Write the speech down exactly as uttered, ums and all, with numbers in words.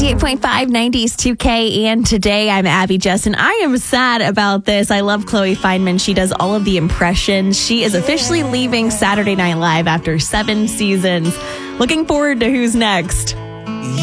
ninety-eight point five nineties two K, and today I'm Abby Justin. I am sad about this. I love Chloe Fineman. She does all of the impressions. She is officially leaving Saturday Night Live after seven seasons. Looking forward to who's next.